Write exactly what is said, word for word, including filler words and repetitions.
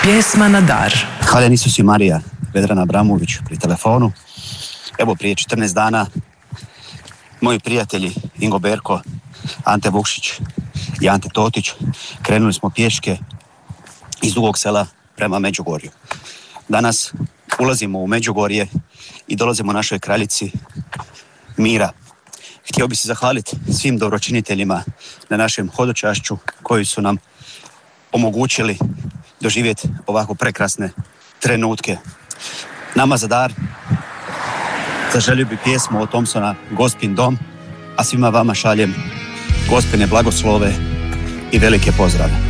Pjesma na dar. Hvala Isusu i Marija, Vedrana Abramović pri telefonu. Evo prije četrnaest dana moji prijatelji Ingo Berko, Ante Vukšić i Ante Totić krenuli smo pješke iz Dugog Sela prema Međugorju. Danas ulazimo u Međugorje i dolazimo našoj kraljici mira. Htio bih se zahvaliti svim dobročiniteljima na našem hodočašću koji su nam omogućili doživjeti ovako prekrasne trenutke. Nama za dar zaželio bi pjesmu od Thompsona Gospin dom, a svima vama šaljem Gospine blagoslove i velike pozdrave.